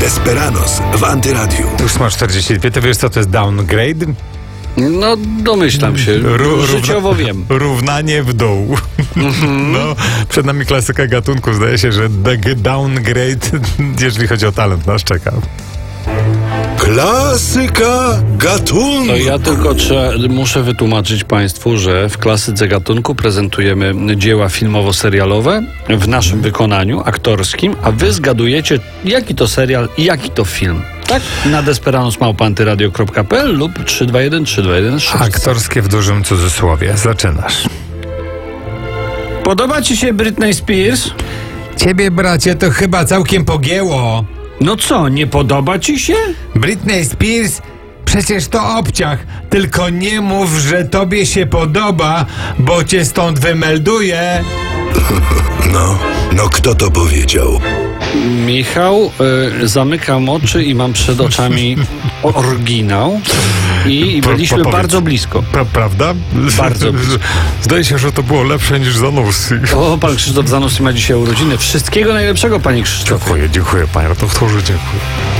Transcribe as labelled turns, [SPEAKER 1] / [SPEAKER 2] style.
[SPEAKER 1] Desperados w Antyradiu.
[SPEAKER 2] 8:42, to wiesz co to jest downgrade?
[SPEAKER 3] No, domyślam się. Życiowo wiem.
[SPEAKER 2] Równanie w dół. No, przed nami klasyka gatunku. Zdaje się, że downgrade, jeżeli chodzi o talent, nas czeka.
[SPEAKER 1] Klasyka gatunku.
[SPEAKER 3] To ja tylko muszę wytłumaczyć Państwu, że w klasyce gatunku prezentujemy dzieła filmowo-serialowe w naszym wykonaniu aktorskim, a wy zgadujecie, jaki to serial i jaki to film. Tak? Na desperados@antyradio.pl lub 321 321
[SPEAKER 2] Aktorskie w dużym cudzysłowie. Zaczynasz.
[SPEAKER 3] Podoba ci się Britney Spears?
[SPEAKER 2] Ciebie, bracie, to chyba całkiem pogięło.
[SPEAKER 3] No co, nie podoba ci się?
[SPEAKER 2] Britney Spears? Przecież to obciach. Tylko nie mów, że tobie się podoba, bo cię stąd wymelduję.
[SPEAKER 1] No kto to powiedział?
[SPEAKER 3] Michał, zamykam oczy i mam przed oczami oryginał i byliśmy bardzo blisko.
[SPEAKER 2] Prawda?
[SPEAKER 3] Bardzo blisko.
[SPEAKER 2] Zdaje się, że to było lepsze niż Zanussi.
[SPEAKER 3] O, pan Krzysztof Zanussi ma dzisiaj urodziny. Wszystkiego najlepszego, panie Krzysztofie.
[SPEAKER 2] Dziękuję, panie redaktorze, dziękuję.